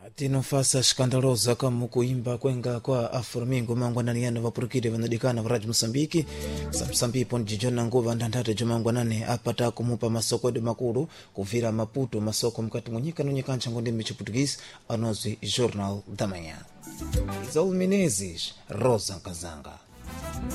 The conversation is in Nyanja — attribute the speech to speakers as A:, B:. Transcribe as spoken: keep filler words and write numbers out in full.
A: tinofasa skandalosa kama kuimba kwenga kwa afromingo mangwanani vapurukire vanadikana varaji Msambiki samsambipo njijona nguva ndandate jomangwanane apata kumupa masoko de makuru kuvira Maputo masoko mkati munyika nonyekancha ngonde michiputukisi anozi Jornal da Manhã Izau Menezes Rosa Kazanga.